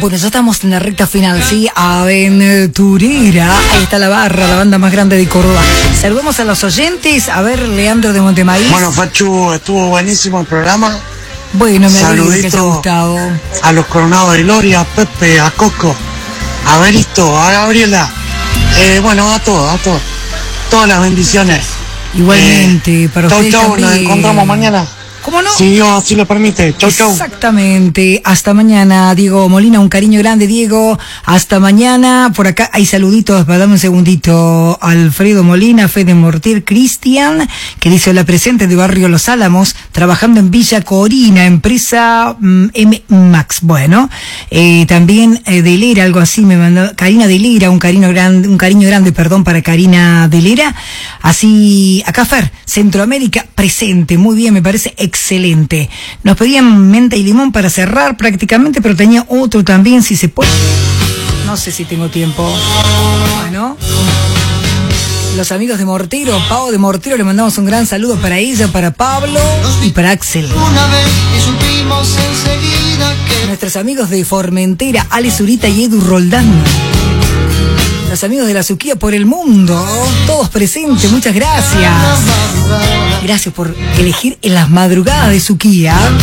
Bueno, ya estamos en la recta final, ¿sí? Aventurera. Ahí está la barra, la banda más grande de Córdoba. Saludamos a los oyentes. A ver, Leandro de Montemaíz. Bueno, Fachu, estuvo buenísimo el programa. Bueno, me alegro que haya gustado. A los coronados de Gloria, a Pepe, a Coco, a Beristo, a Gabriela. Bueno, a todos. Todas las bendiciones. Igualmente, para ustedes chau, también. Nos encontramos mañana. ¿Cómo no? Si Dios así lo permite. Chau. Exactamente. Hasta mañana, Diego Molina. Un cariño grande, Diego. Hasta mañana. Por acá hay saluditos. Dame un segundito. Alfredo Molina, Fede Mortier, Cristian, que dice: hola, presente de Barrio Los Álamos, trabajando en Villa Corina, empresa M-Max. Bueno, también de Lera, algo así me mandó. Karina de Lera, un cariño grande, para Karina de Lera. Así, acá Fer, Centroamérica, presente. Muy bien, me parece excelente. Nos pedían menta y limón para cerrar prácticamente, pero tenía otro también, si se puede. No sé si tengo tiempo. Bueno, los amigos de Mortero, Pau de Mortero, le mandamos un gran saludo para ella, para Pablo y para Axel. Nuestros amigos de Formentera, Ale Zurita y Edu Roldán. Los amigos de la Suquía por el mundo, todos presentes, muchas gracias. Gracias por elegir en las madrugadas de Suquía.